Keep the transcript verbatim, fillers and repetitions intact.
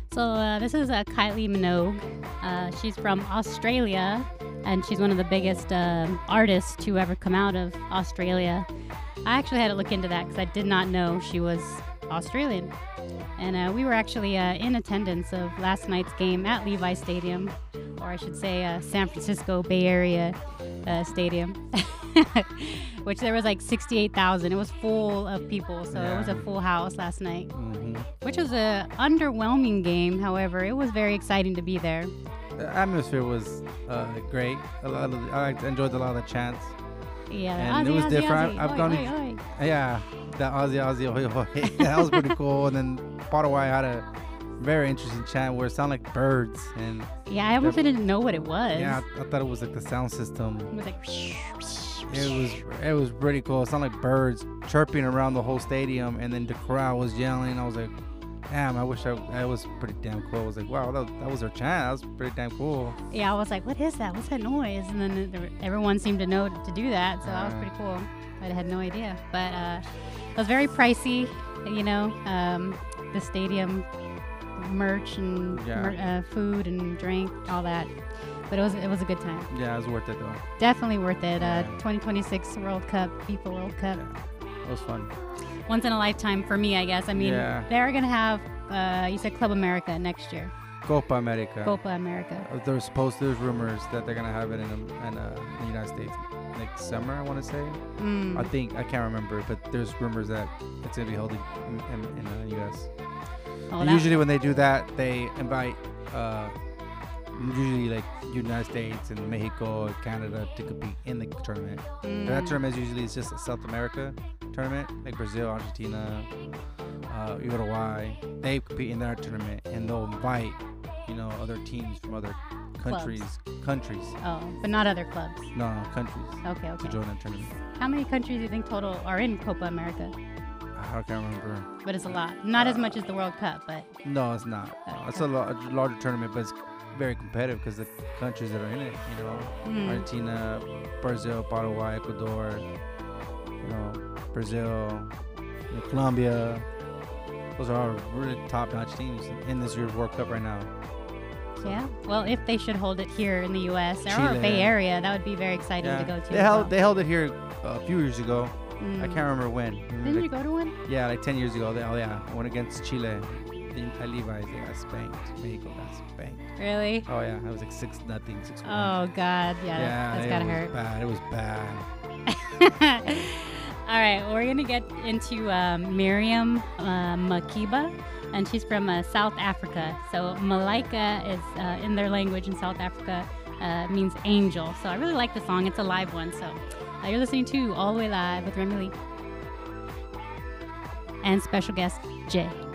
So uh, this is uh, Kylie Minogue. Uh, she's from Australia, and she's one of the biggest uh, artists to ever come out of Australia. I actually had to look into that because I did not know she was Australian. And uh, we were actually uh, in attendance of last night's game at Levi Stadium, or I should say uh, San Francisco Bay Area uh, Stadium, which there was like sixty-eight thousand. It was full of people, so Yeah. it was a full house last night, Mm-hmm. which was a underwhelming game. However, it was very exciting to be there. The atmosphere was uh, great. A lot of the, I enjoyed a lot of the chants. Yeah, And it Aussie, was Aussie, different. Aussie. I've Oi, gone oi, in- oi. Yeah, that Aussie, Aussie, oi, oi. That was pretty cool. And then Paraguay had a very interesting chant where it sounded like birds. And Yeah, I almost didn't know what it was. yeah, I, I thought it was like the sound system. It was like. It was it was pretty cool. It sounded like birds chirping around the whole stadium, and then the crowd was yelling. I was like, damn, I wish I. That was pretty damn cool. I was like, wow, that, that was their chant. That was pretty damn cool. Yeah, I was like, what is that? What's that noise? And then there, everyone seemed to know to do that, so that was Uh. pretty cool. I had no idea. But uh, it was very pricey, you know, um, the stadium merch and Yeah. mer- uh, food and drink, all that. But it was it was a good time. Yeah, it was worth it though. Definitely worth it. Uh, Yeah. twenty twenty-six World Cup, FIFA World Cup. Yeah, it was fun. Once in a lifetime for me, I guess. I mean, Yeah. they're going to have, uh, you said Club America next year. Copa America. Copa America. Uh, There's supposed there's rumors that they're gonna have it in um, in, uh, in the United States next summer. I want to say. Mm. I think I can't remember, but there's rumors that it's gonna be held in in, in the U S. Oh, And that- usually when they do that, they invite uh, usually like United States and Mexico and Canada to compete in the tournament. mm. That tournament is usually it's just a South America tournament, like Brazil, Argentina, uh, Uruguay. They compete in their tournament, and they'll invite, you know, other teams from other countries, countries, Oh, but not other clubs. no, no, countries Okay, to okay. join that tournament. How many countries do you think total are in Copa America? I can't remember. But it's a lot. Not as much as the World Cup, but No, it's not. Oh, It's a, lo- a larger tournament, but it's very competitive because the countries that are in it, you know, mm, Argentina, Brazil, Paraguay, Ecuador, you know, Brazil, you know, Colombia. Those are all really top-notch teams in this year's World Cup right now. yeah. Well, if they should hold it here in the U S or Chile. Bay Area, that would be very exciting Yeah, to go to. they as held well. they held it here uh, a few years ago. Mm. I can't remember when. Didn't Like- you go to one? Yeah, like ten years ago. They, oh yeah, I went against Chile. In at Levi's, they got spanked. Mexico got spanked. Really? Oh yeah, it was like six nothing, six one. Oh God, yeah, yeah, that's it gotta was hurt. bad. It was bad. All right, we're gonna get into um, Miriam uh, Makeba, and she's from uh, South Africa. So Malaika is uh, in their language in South Africa uh, means angel. So I really like the song. It's a live one. So uh, you're listening to All the Way Live with Remy Lee and special guest Jay.